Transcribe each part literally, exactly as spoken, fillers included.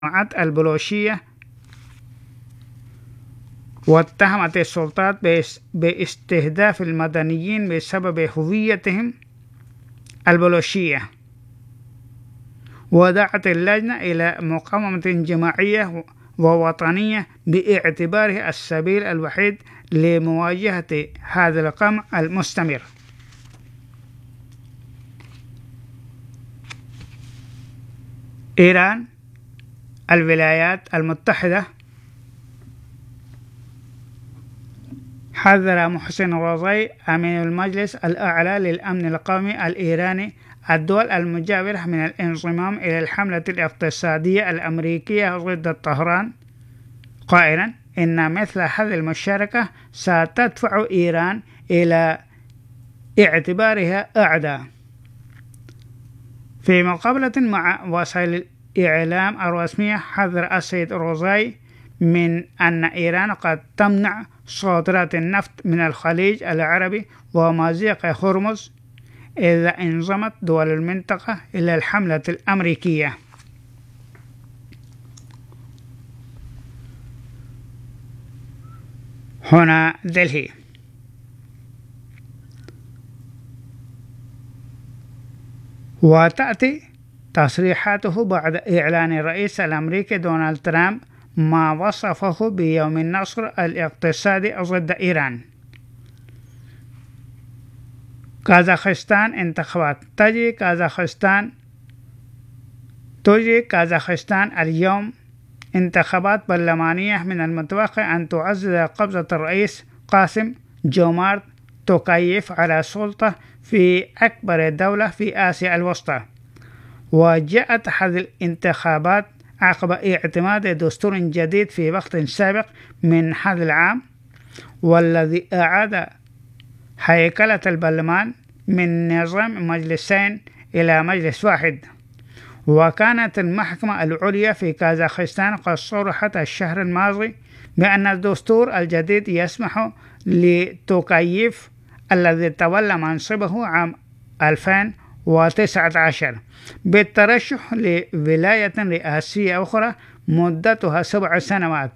البلوشية، واتهمت السلطات باستهداف المدنيين بسبب هويتهم البلوشية، ودعت اللجنة إلى مقاومة جماعية ووطنية باعتباره السبيل الوحيد لمواجهة هذا القمع المستمر. إيران، الولايات المتحدة، حذر محسن روزاي أمين المجلس الأعلى للأمن القومي الإيراني الدول المجاورة من الانضمام إلى الحملة الاقتصادية الأمريكية ضد طهران، قائلا إن مثل هذه المشاركة ستدفع إيران إلى اعتبارها أعداء. في مقابلة مع وسائل الإعلام الرسمية، حذر السيد روزاي من أن إيران قد تمنع صادرات النفط من الخليج العربي ومضيق هرمز إذا انضمت دول المنطقة إلى الحملة الأمريكية. هنا دلهي. وتأتي تصريحاته بعد إعلان الرئيس الأمريكي دونالد ترامب ما وصفه بيوم النصر الاقتصادي ضد إيران. كازاخستان انتخابات. تجي كازاخستان تجي كازاخستان اليوم انتخابات برلمانية من المتوقع أن تعزز قبضة الرئيس قاسم جومارت توكاييف على السلطة في أكبر دولة في آسيا الوسطى. وجاءت هذه الانتخابات عقب اعتماد دستور جديد في وقت سابق من هذا العام، والذي أعاد هيكلة البرلمان من نظام مجلسين إلى مجلس واحد. وكانت المحكمة العليا في كازاخستان قد صرحت الشهر الماضي بأن الدستور الجديد يسمح لتوكاييف الذي تولى منصبه عام ألفين وتسعة عشر بالترشح لولاية رئاسية أخرى مدتها سبع سنوات.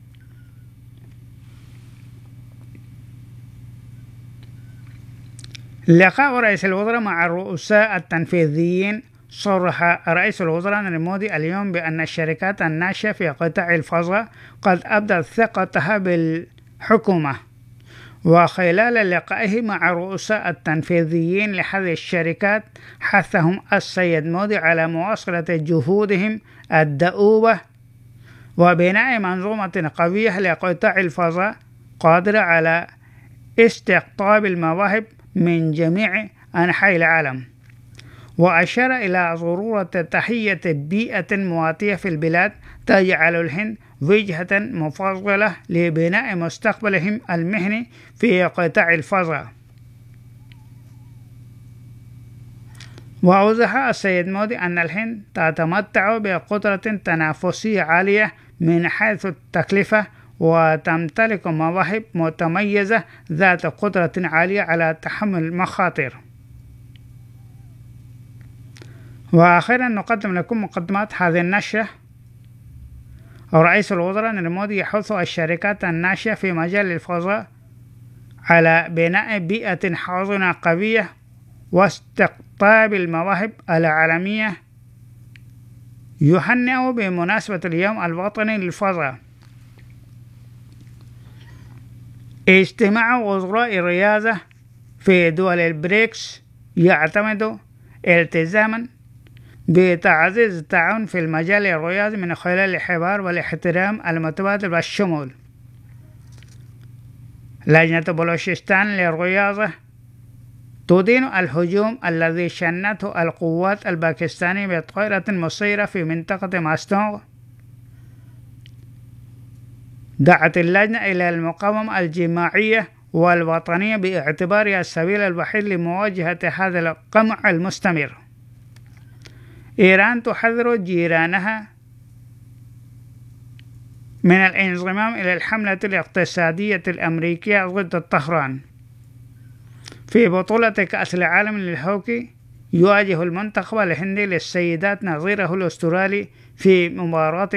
لقاء رئيس الوزراء مع الرؤساء التنفيذيين. صرح رئيس الوزراء نريندرا مودي اليوم بأن الشركات الناشئة في قطاع الفضاء قد أبدت ثقتها بالحكومة. وخلال لقائه مع الرؤساء التنفيذيين لهذه الشركات، حثهم السيد مودي على مواصلة جهودهم الدؤوبة وبناء منظومة قوية لقطاع الفضاء قادرة على استقطاب المواهب من جميع أنحاء العالم. وأشار إلى ضرورة تحية بيئة مواتية في البلاد تجعل الهند وجهة مفضلة لبناء مستقبلهم المهني في قطاع الفضاء. وأوضح السيد مودي أن الهند تتمتع بقدرة تنافسية عالية من حيث التكلفة، وتمتلك مواهب متميزة ذات قدرة عالية على تحمل المخاطر. وأخيرا نقدم لكم مقدمات هذه النشرة. رئيس الوزراء نريندرا مودي يحث الشركات الناشئة في مجال الفضاء على بناء بيئة حاضنة قوية واستقطاب المواهب العالمية. يهنئ بمناسبة اليوم الوطني للفضاء اجتماع وزراء الرياضة في دول البريكس يعتمد التزاما بتعزيز التعاون في المجال الرياضي من خلال الحوار والاحترام المتبادل والشمول. لجنة بلوشستان للرياضة تدين الهجوم الذي شنته القوات الباكستانية بطائرة مسيرة في منطقة ماستونغ. دعت اللجنة إلى المقاومة الجماعية والوطنية باعتبارها السبيل الوحيد لمواجهة هذا القمع المستمر. إيران تحذر جيرانها من الانضمام إلى الحملة الاقتصادية الأمريكية ضد طهران. في بطولة كأس العالم للهوكي يواجه المنتخب الهندي للسيدات نظيره الأسترالي في مباراة